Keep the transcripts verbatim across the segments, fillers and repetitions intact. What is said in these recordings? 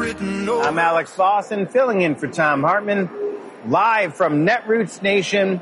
written over. I'm Alex Lawson, filling in for Thom Hartmann, live from Netroots Nation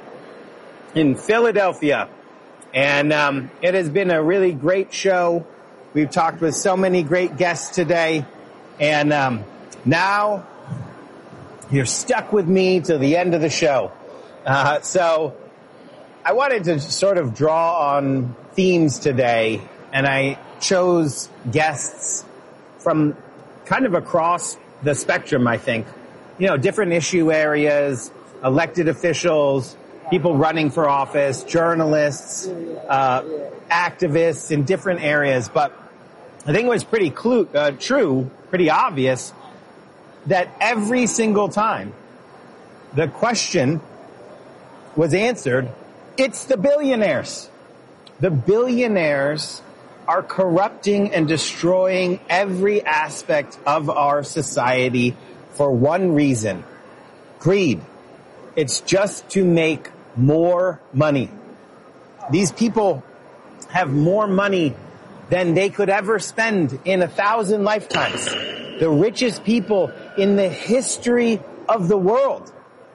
in Philadelphia. And um, it has been a really great show. We've talked with so many great guests today. And um, now you're stuck with me till the end of the show. Uh, so I wanted to sort of draw on themes today, and I chose guests from kind of across the spectrum, I think. You know, different issue areas, elected officials, people running for office, journalists, uh, activists in different areas. But I think it was pretty clu- uh, true, pretty obvious, that every single time the question was answered, it's the billionaires. The billionaires are corrupting and destroying every aspect of our society for one reason: greed. It's just to make more money. These people have more money than they could ever spend in a thousand lifetimes. The richest people in the history of the world.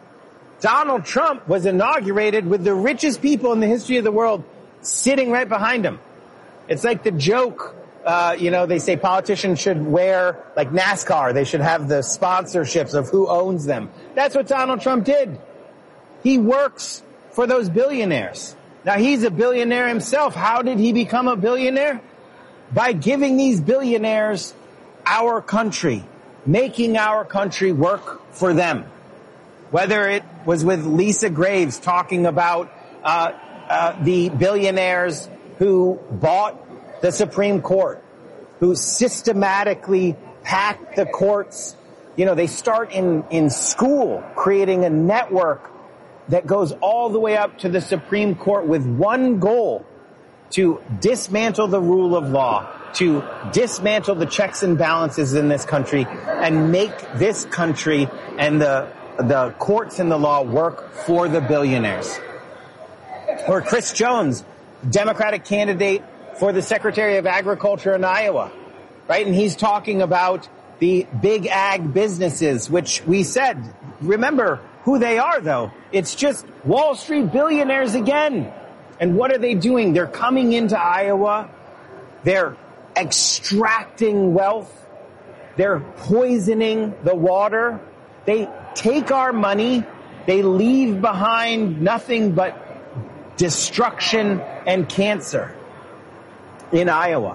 Donald Trump was inaugurated with the richest people in the history of the world sitting right behind him. It's like the joke, uh, you know, they say politicians should wear, like NASCAR, they should have the sponsorships of who owns them. That's what Donald Trump did. He works for those billionaires. Now, he's a billionaire himself. How did he become a billionaire? By giving these billionaires our country, making our country work for them. Whether it was with Lisa Graves talking about uh, uh, the billionaires who bought the Supreme Court, who systematically packed the courts. You know, they start in, in school, creating a network that goes all the way up to the Supreme Court with one goal: to dismantle the rule of law, to dismantle the checks and balances in this country, and make this country and the the courts and the law work for the billionaires. Or Chris Jones, Democratic candidate for the Secretary of Agriculture in Iowa, right? And he's talking about the big ag businesses, which we said, remember who they are, though. It's just Wall Street billionaires again. And what are they doing? They're coming into Iowa. They're extracting wealth. They're poisoning the water. They take our money. They leave behind nothing but destruction and cancer in Iowa,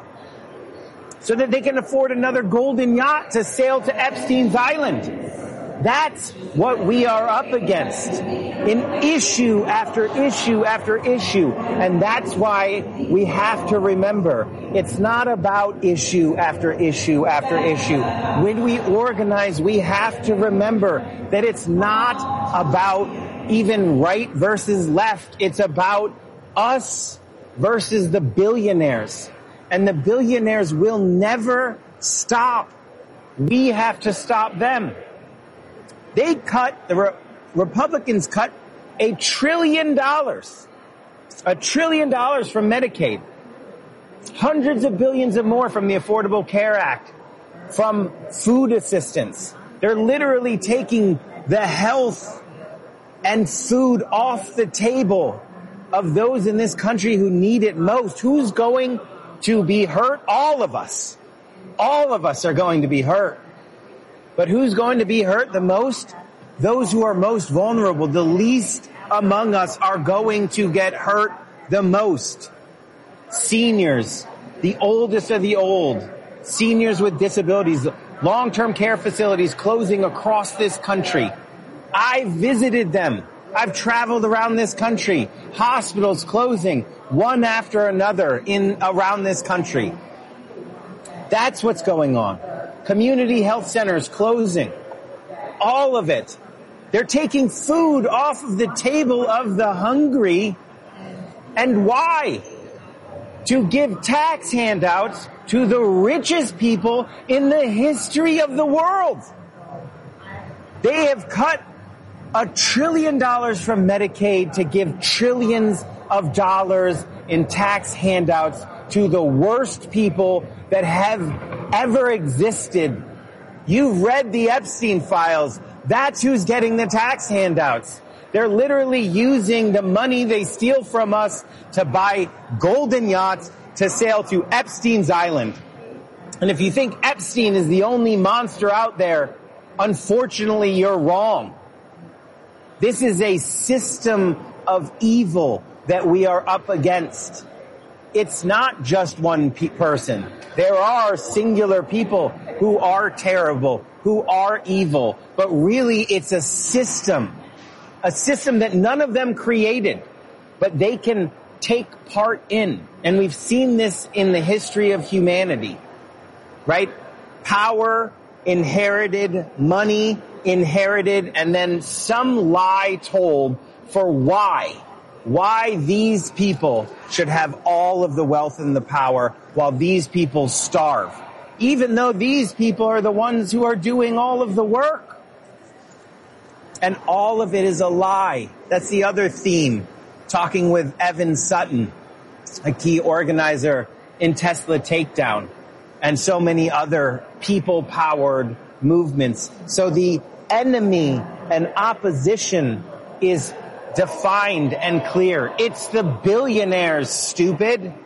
so that they can afford another golden yacht to sail to Epstein's Island. That's what we are up against in issue after issue after issue. And that's why we have to remember, it's not about issue after issue after issue. When we organize, we have to remember that it's not about even right versus left. It's about us versus the billionaires. And the billionaires will never stop. We have to stop them. They cut, the Re- Republicans cut a trillion dollars, a trillion dollars from Medicaid, hundreds of billions of more from the Affordable Care Act, from food assistance. They're literally taking the health and food off the table of those in this country who need it most. Who's going to be hurt? All of us. All of us are going to be hurt. But who's going to be hurt the most? Those who are most vulnerable, the least among us, are going to get hurt the most. Seniors, the oldest of the old, seniors with disabilities, long-term care facilities closing across this country. I visited them. I've traveled around this country. Hospitals closing one after another in around this country. That's what's going on. Community health centers closing. All of it. They're taking food off of the table of the hungry. And why? To give tax handouts to the richest people in the history of the world. They have cut a trillion dollars from Medicaid to give trillions of dollars in tax handouts to the worst people that have ever existed You've read the Epstein files. That's who's getting the tax handouts. They're literally using the money they steal from us to buy golden yachts to sail to Epstein's Island. And if you think Epstein is the only monster out there, unfortunately, you're wrong. This is a system of evil that we are up against. It's not just one pe- person. There are singular people who are terrible, who are evil, but really it's a system, a system that none of them created, but they can take part in. And we've seen this in the history of humanity, right? Power inherited, money inherited, and then some lie told for why. Why these people should have all of the wealth and the power while these people starve. Even though these people are the ones who are doing all of the work. And all of it is a lie. That's the other theme. Talking with Evan Sutton, a key organizer in Tesla Takedown, and so many other people-powered movements. So the enemy and opposition is defined and clear. It's the billionaires, stupid.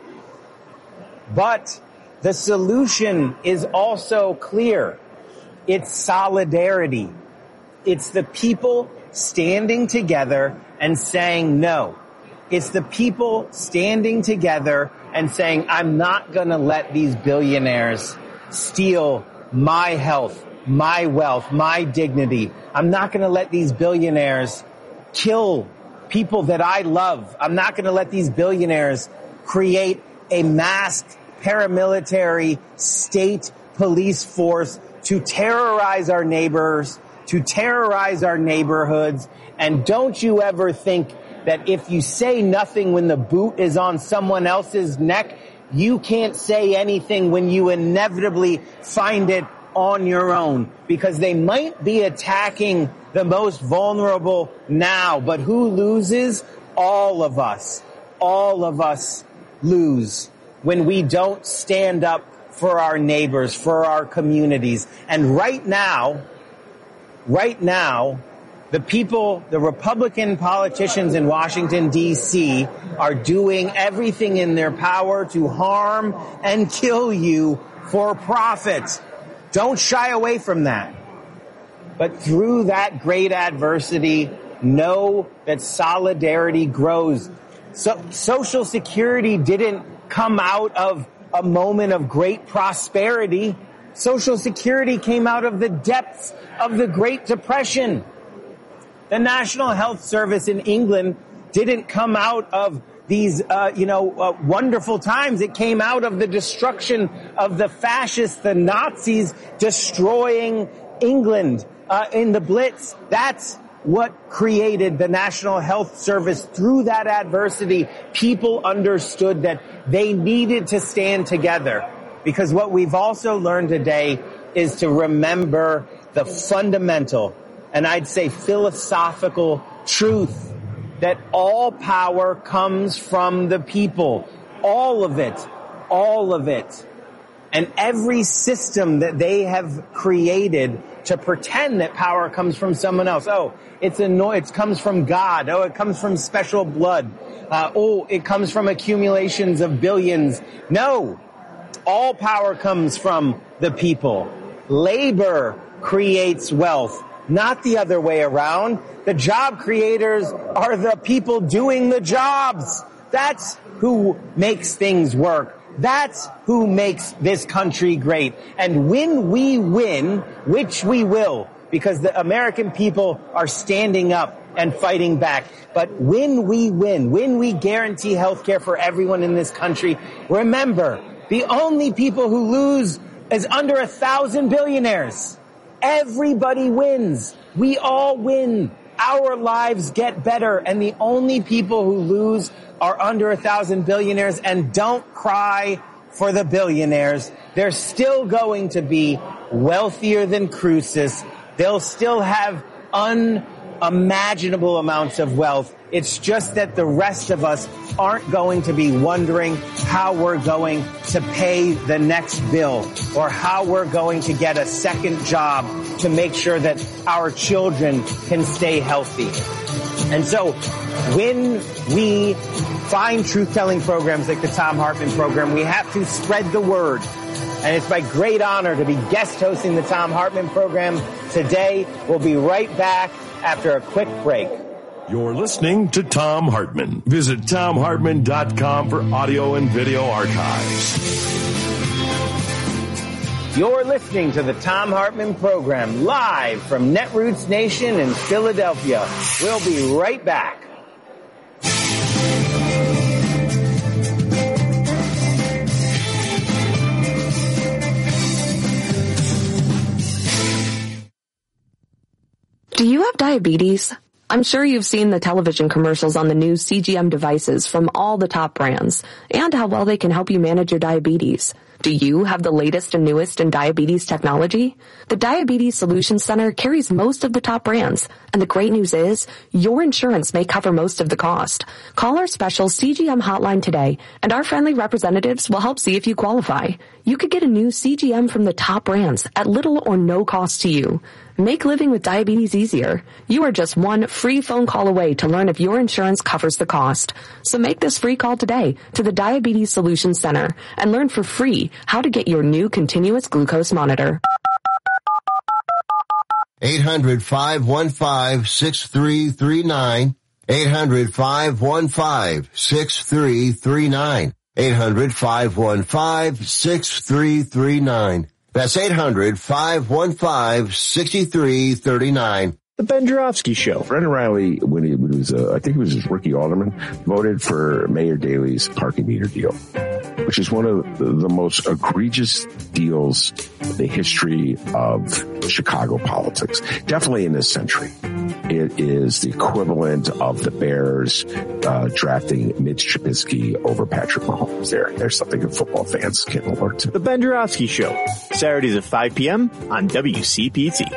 But the solution is also clear. It's solidarity. It's the people standing together and saying no. It's the people standing together and saying, I'm not going to let these billionaires steal my health, my wealth, my dignity. I'm not going to let these billionaires kill people that I love. I'm not going to let these billionaires create a masked paramilitary state police force to terrorize our neighbors, to terrorize our neighborhoods. And don't you ever think that if you say nothing when the boot is on someone else's neck, you can't say anything when you inevitably find it on your own, because they might be attacking the most vulnerable now, but who loses? All of us. All of us lose when we don't stand up for our neighbors, for our communities. And right now, right now, the people, the Republican politicians in Washington, D C are doing everything in their power to harm and kill you for profit. Don't shy away from that. But through that great adversity, know that solidarity grows. So, Social Security didn't come out of a moment of great prosperity. Social Security came out of the depths of the Great Depression. The National Health Service in England didn't come out of these, uh, you know, uh, wonderful times. It came out of the destruction of the fascists, the Nazis destroying England uh, in the Blitz. That's what created the National Health Service. Through that adversity, people understood that they needed to stand together. Because what we've also learned today is to remember the fundamental, and I'd say philosophical truth, that all power comes from the people. All of it. All of it. And every system that they have created to pretend that power comes from someone else. Oh, it's a no, it comes from God. Oh, it comes from special blood. Uh, oh, it comes from accumulations of billions. No. All power comes from the people. Labor creates wealth, not the other way around. The job creators are the people doing the jobs. That's who makes things work. That's who makes this country great. And when we win, which we will, because the American people are standing up and fighting back. But when we win, when we guarantee health care for everyone in this country, remember, the only people who lose is under a thousand billionaires. Everybody wins. We all win. Our lives get better. And the only people who lose are under a thousand billionaires. And don't cry for the billionaires. They're still going to be wealthier than Croesus. They'll still have un imaginable amounts of wealth. It's just that the rest of us aren't going to be wondering how we're going to pay the next bill or how we're going to get a second job to make sure that our children can stay healthy. And so when we find truth-telling programs like the Thom Hartmann program, we have to spread the word. And it's my great honor to be guest hosting the Thom Hartmann program today. We'll be right back after a quick break. You're listening to Thom Hartmann. Visit Thom Hartmann dot com for audio and video archives. You're listening to the Thom Hartmann program live from Netroots Nation in Philadelphia. We'll be right back. Do you have diabetes? I'm sure you've seen the television commercials on the new C G M devices from all the top brands and how well they can help you manage your diabetes. Do you have the latest and newest in diabetes technology? The Diabetes Solutions Center carries most of the top brands, and the great news is your insurance may cover most of the cost. Call our special C G M hotline today, and our friendly representatives will help see if you qualify. You could get a new C G M from the top brands at little or no cost to you. Make living with diabetes easier. You are just one free phone call away to learn if your insurance covers the cost. So make this free call today to the Diabetes Solutions Center and learn for free how to get your new continuous glucose monitor. eight hundred, five one five, six three three nine. eight hundred, five one five, six three three nine. eight hundred, five one five, six three three nine. That's eight hundred, five one five, six three three nine. The Ben Joravsky Show. Brendan Riley, when he was, uh, I think it was his rookie alderman, voted for Mayor Daley's parking meter deal, which is one of the, the most egregious deals in the history of Chicago politics. Definitely in this century. It is the equivalent of the Bears uh, drafting Mitch Trubisky over Patrick Mahomes. There, there's something that football fans can alert to. The Ben Joravsky Show, Saturdays at five p.m. on W C P T.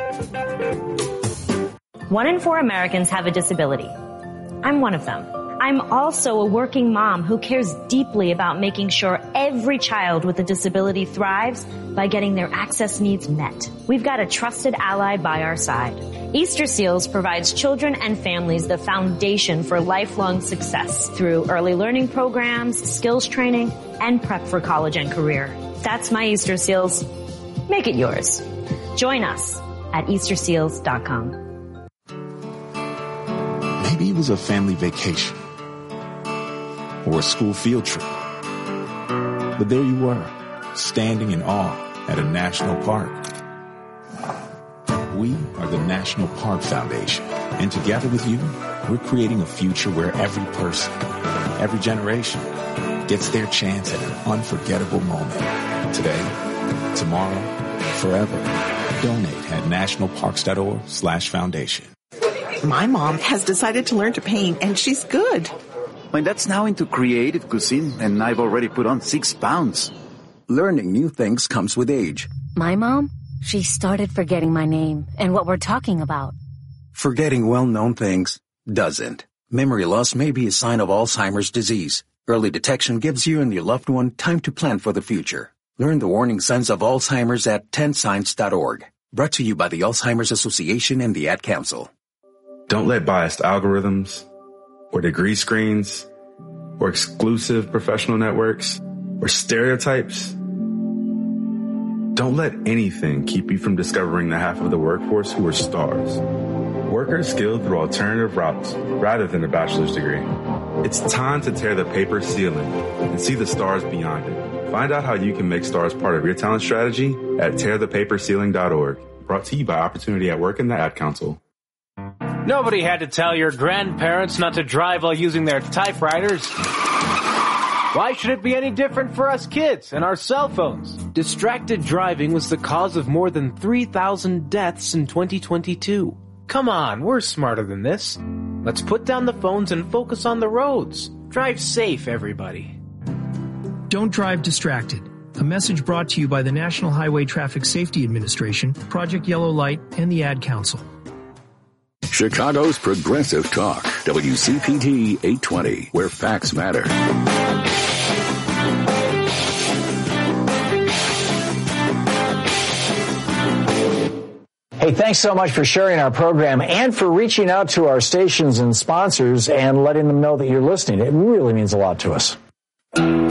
One in four Americans have a disability. I'm one of them. I'm also a working mom who cares deeply about making sure every child with a disability thrives by getting their access needs met. We've got a trusted ally by our side. Easter Seals provides children and families the foundation for lifelong success through early learning programs, skills training, and prep for college and career. That's my Easter Seals. Make it yours. Join us at Easter Seals dot com. Maybe it was a family vacation or a school field trip. But there you were, standing in awe at a national park. We are the National Park Foundation, and together with you, we're creating a future where every person, every generation, gets their chance at an unforgettable moment. Today, tomorrow, forever. Donate at nationalparks.org slash foundation. My mom has decided to learn to paint, and she's good. My dad's now into creative cuisine, and I've already put on six pounds. Learning new things comes with age. My mom, she started forgetting my name and what we're talking about. Forgetting well-known things doesn't. Memory loss may be a sign of Alzheimer's disease. Early detection gives you and your loved one time to plan for the future. Learn the warning signs of Alzheimer's at ten signs dot org. Brought to you by the Alzheimer's Association and the Ad Council. Don't let biased algorithms or degree screens or exclusive professional networks or stereotypes. Don't let anything keep you from discovering the half of the workforce who are stars. Workers skilled through alternative routes rather than a bachelor's degree. It's time to tear the paper ceiling and see the stars beyond it. Find out how you can make stars part of your talent strategy at tear the paper ceiling dot org. Brought to you by Opportunity at Work and the Ad Council. Nobody had to tell your grandparents not to drive while using their typewriters. Why should it be any different for us kids and our cell phones? Distracted driving was the cause of more than three thousand deaths in twenty twenty-two. Come on, we're smarter than this. Let's put down the phones and focus on the roads. Drive safe, everybody. Don't drive distracted. A message brought to you by the National Highway Traffic Safety Administration, Project Yellow Light, and the Ad Council. Chicago's Progressive Talk, W C P T eight twenty, where facts matter. Hey, thanks so much for sharing our program and for reaching out to our stations and sponsors and letting them know that you're listening. It really means a lot to us.